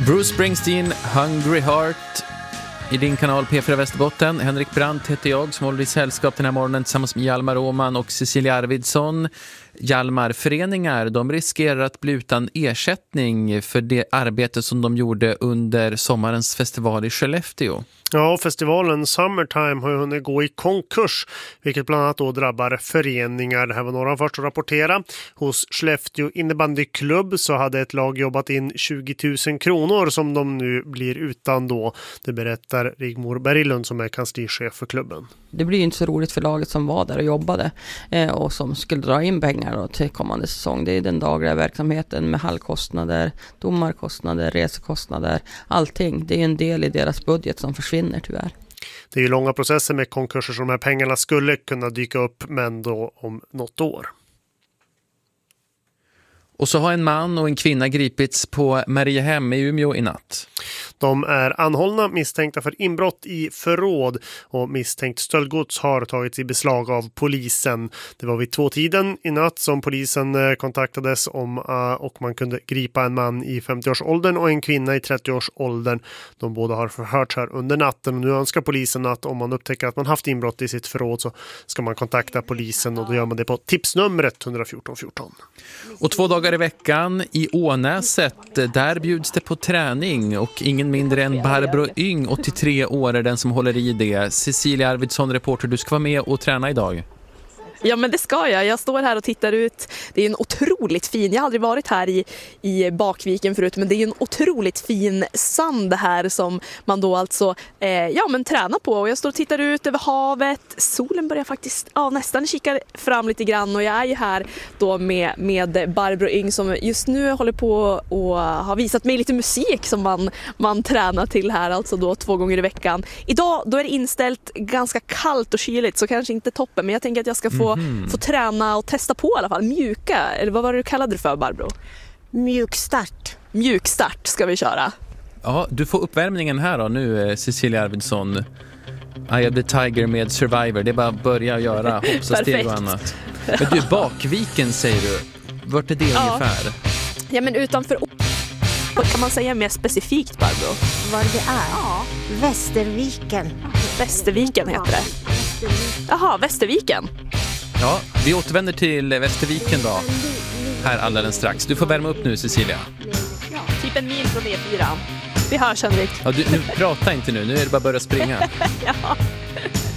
Bruce Springsteen, Hungry Heart i din kanal P4 Västerbotten. Henrik Brandt heter jag som håller i sällskap den här morgonen tillsammans med Hjalmar Åman och Cecilia Arvidsson. Hjalmar, föreningar, de riskerar att bli utan ersättning för det arbete som de gjorde under sommarens festival i Skellefteå. Ja, festivalen Summertime har ju hunnit gå i konkurs, vilket bland annat då drabbar föreningar. Det här var några först att rapportera. Hos Skellefteå innebandyklubb så hade ett lag jobbat in 20 000 kronor som de nu blir utan då. Det berättar Rigmor Berglund som är kanslichef för klubben. Det blir ju inte så roligt för laget som var där och jobbade och som skulle dra in pengar då till kommande säsong. Det är den dagliga verksamheten med hallkostnader, domarkostnader, resekostnader, allting. Det är en del i deras budget som försvinner tyvärr. Det är ju långa processer med konkurser så de här pengarna skulle kunna dyka upp, men då om något år. Och så har en man och en kvinna gripits på Mariehem i Umeå i natt. De är anhållna misstänkta för inbrott i förråd och misstänkt stöldgods har tagits i beslag av polisen. Det var vid 2-tiden i natt som polisen kontaktades om och man kunde gripa en man i 50-årsåldern och en kvinna i 30-årsåldern. De båda har förhörts här under natten och nu önskar polisen att om man upptäcker att man haft inbrott i sitt förråd så ska man kontakta polisen och då gör man det på tipsnumret 114 14. Och 2 dagar i veckan i Ånäset, där bjuds det på träning och ingen mindre än Barbro Yng, 83 år, är den som håller i det. Cecilia Arvidsson, reporter, du ska vara med och träna idag. Ja, men det ska jag. Jag står här och tittar ut. Det är en otroligt fin, jag har aldrig varit här i Bakviken förut, men det är en otroligt fin sand här som man då alltså tränar på. Och jag står och tittar ut över havet. Solen börjar faktiskt nästan kika fram lite grann och jag är ju här då med Barbro Yng som just nu håller på och har visat mig lite musik som man tränar till här, alltså då 2 gånger i veckan. Idag då är det inställt ganska kallt och kyligt så kanske inte toppen, men jag tänker att jag ska få träna och testa på i alla fall. Mjuka, eller vad var det du kallade det för, Barbro? Mjukstart. Mjukstart ska vi köra. Ja, du får uppvärmningen här då nu, Cecilia Arvidsson. Eye of the Tiger med Survivor. Det är bara att börja göra hoppsasteg och annat. Men du, Bakviken säger du. Vart är det ungefär? Ja, men utanför... Kan man säga mer specifikt, Barbro? Vad det är? Ja. Västerviken. Västerviken heter det. Jaha, Västerviken. Ja, vi återvänder till Västerviken då. Här alldeles strax. Du får värma upp nu, Cecilia. Ja, typ en mil från E4. Vi hörs, Henrik. Ja, nu prata inte nu är det bara att börja springa. Ja.